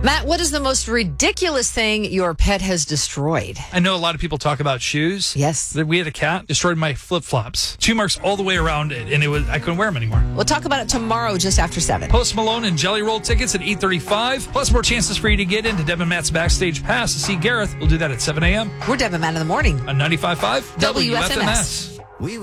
Matt, what is the most ridiculous thing your pet has destroyed? I know a lot of people talk about shoes. Yes. We had a cat, destroyed my flip-flops. 2 marks all the way around it, and I couldn't wear them anymore. We'll talk about it tomorrow just after 7. Post Malone and Jelly Roll tickets at 8:35. Plus more chances for you to get into Deb and Matt's Backstage Pass to see Gareth. We'll do that at 7 a.m. We're Deb and Matt in the morning on 95.5 WFMS.